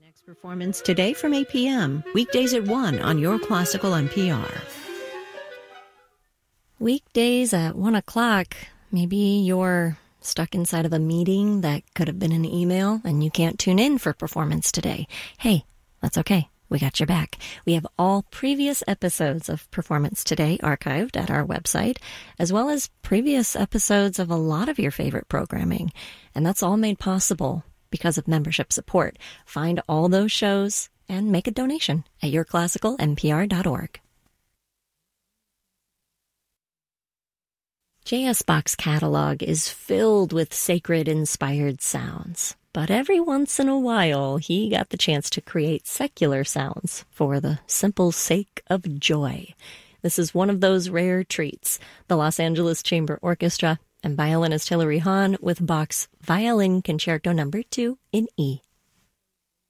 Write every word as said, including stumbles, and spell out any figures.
Next performance today from eight p.m. Weekdays at one on Your Classical N P R. Weekdays at one o'clock, maybe you're stuck inside of a meeting that could have been an email and you can't tune in for Performance Today. Hey, that's okay. We got your back. We have all previous episodes of Performance Today archived at our website, as well as previous episodes of a lot of your favorite programming. And that's all made possible because of membership support. Find all those shows and make a donation at your classical n p r dot org. J S. Bach's catalog is filled with sacred-inspired sounds. But every once in a while, he got the chance to create secular sounds for the simple sake of joy. This is one of those rare treats. The Los Angeles Chamber Orchestra and violinist Hilary Hahn with Bach's Violin Concerto Number two in E.